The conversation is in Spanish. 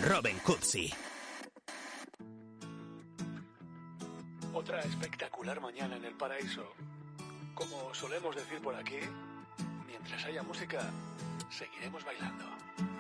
Robin Cootsy. Otra espectacular mañana en el paraíso. Como solemos decir por aquí, mientras haya música, seguiremos bailando.